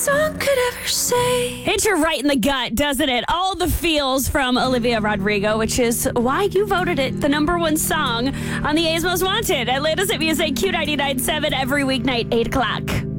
song could ever say. Hits you right in the gut, doesn't it? All the feels from Olivia Rodrigo, which is why you voted it the number one song on the A's Most Wanted. Atlanta's Hit Music, Q99.7 every weeknight, 8 o'clock.